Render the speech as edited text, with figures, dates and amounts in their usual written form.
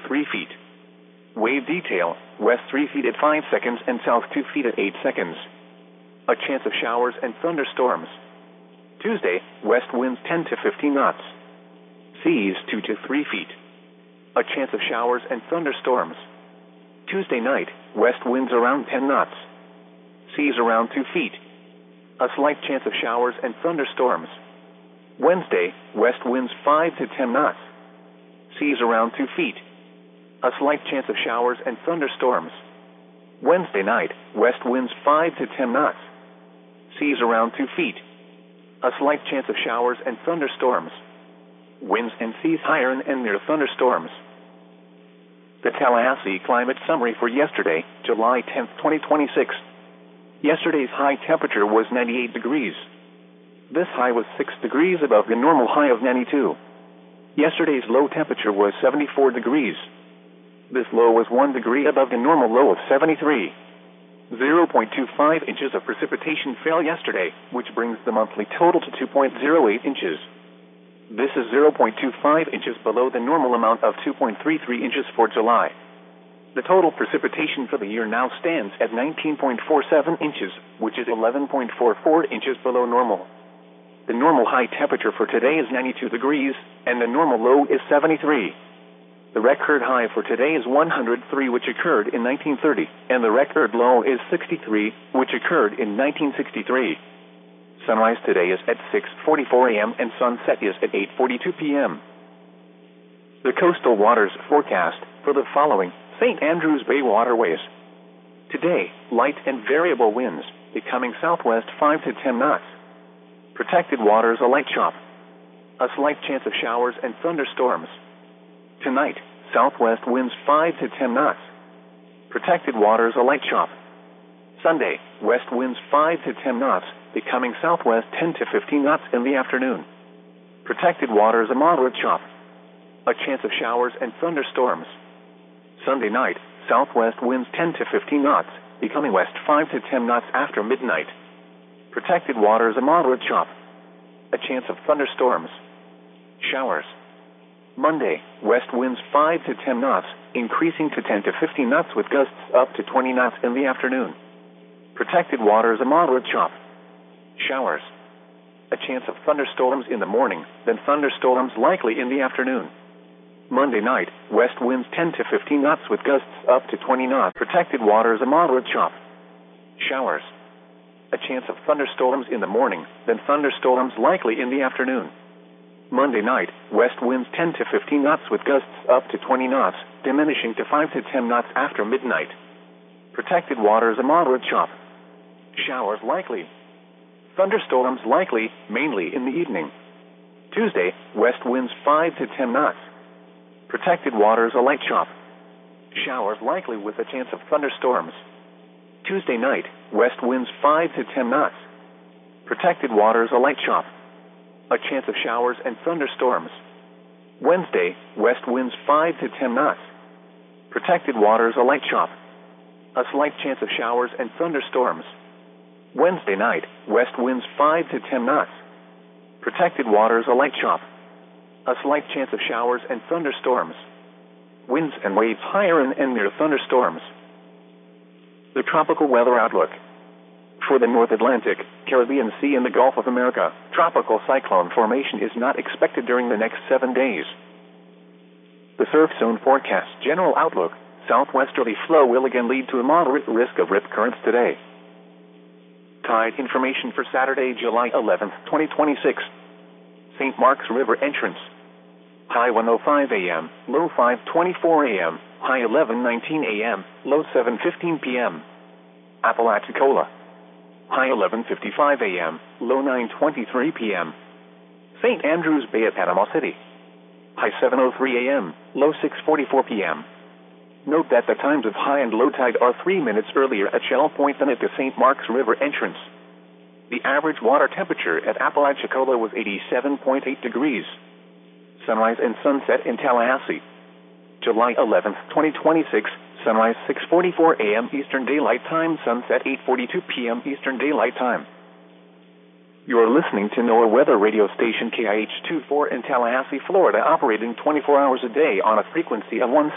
3 feet. Wave detail, west 3 feet at 5 seconds and south 2 feet at 8 seconds. A chance of showers and thunderstorms. Tuesday, west winds 10 to 15 knots. Seas 2 to 3 feet. A chance of showers and thunderstorms. Tuesday night, west winds around 10 knots. Seas around 2 feet. A slight chance of showers and thunderstorms. Wednesday, west winds 5 to 10 knots. Seas around 2 feet. A slight chance of showers and thunderstorms. Wednesday night, west winds 5 to 10 knots. Seas around 2 feet. A slight chance of showers and thunderstorms. Winds and seas higher and near thunderstorms. The Tallahassee Climate Summary for yesterday, July 10, 2026. Yesterday's high temperature was 98 degrees. This high was 6 degrees above the normal high of 92. Yesterday's low temperature was 74 degrees. This low was 1 degree above the normal low of 73. 0.25 inches of precipitation fell yesterday, which brings the monthly total to 2.08 inches. This is 0.25 inches below the normal amount of 2.33 inches for July. The total precipitation for the year now stands at 19.47 inches, which is 11.44 inches below normal. The normal high temperature for today is 92 degrees, and the normal low is 73. The record high for today is 103, which occurred in 1930, and the record low is 63, which occurred in 1963. Sunrise today is at 6:44 a.m. and sunset is at 8:42 p.m. The coastal waters forecast for the following St. Andrews Bay waterways. Today, light and variable winds, becoming southwest 5 to 10 knots. Protected waters a light chop. A slight chance of showers and thunderstorms. Tonight, southwest winds 5 to 10 knots. Protected waters a light chop. Sunday, west winds 5 to 10 knots, becoming southwest 10 to 15 knots in the afternoon. Protected waters a moderate chop. A chance of showers and thunderstorms. Sunday night, southwest winds 10 to 15 knots, becoming west 5 to 10 knots after midnight. Protected waters a moderate chop. A chance of thunderstorms. Showers. Monday, west winds 5 to 10 knots, increasing to 10 to 15 knots with gusts up to 20 knots in the afternoon. Protected waters a moderate chop. Showers. A chance of thunderstorms in the morning, then thunderstorms likely in the afternoon. Monday night, west winds 10 to 15 knots with gusts up to 20 knots. Protected waters a moderate chop. Showers. A chance of thunderstorms in the morning, then thunderstorms likely in the afternoon. Monday night, west winds 10 to 15 knots with gusts up to 20 knots, diminishing to 5 to 10 knots after midnight. Protected waters a moderate chop. Showers likely. Thunderstorms likely, mainly in the evening. Tuesday, west winds 5 to 10 knots. Protected waters a light chop. Showers likely with a chance of thunderstorms. Tuesday night, west winds 5 to 10 knots. Protected waters a light chop. A chance of showers and thunderstorms. Wednesday, west winds 5 to 10 knots. Protected waters a light chop. A slight chance of showers and thunderstorms. Wednesday night, west winds 5 to 10 knots. Protected waters a light chop. A slight chance of showers and thunderstorms. Winds and waves higher and near thunderstorms. The tropical weather outlook. For the North Atlantic, Caribbean Sea and the Gulf of America, tropical cyclone formation is not expected during the next 7 days. The surf zone forecast general outlook, southwesterly flow will again lead to a moderate risk of rip currents today. Tide information for Saturday, July 11, 2026. St. Marks River entrance. High 1:05 a.m., low 5:24 a.m., high 11:19 a.m., low 7:15 p.m. Apalachicola. High 11:55 a.m., low 9:23 p.m. St. Andrews Bay at Panama City. High 7:03 a.m., low 6:44 p.m. Note that the times of high and low tide are 3 minutes earlier at Shell Point than at the St. Marks River entrance. The average water temperature at Apalachicola was 87.8 degrees. Sunrise and sunset in Tallahassee. July 11, 2026, sunrise 6:44 a.m. Eastern Daylight Time, sunset 8:42 p.m. Eastern Daylight Time. You are listening to NOAA weather radio station KIH24 in Tallahassee, Florida, operating 24 hours a day on a frequency of 1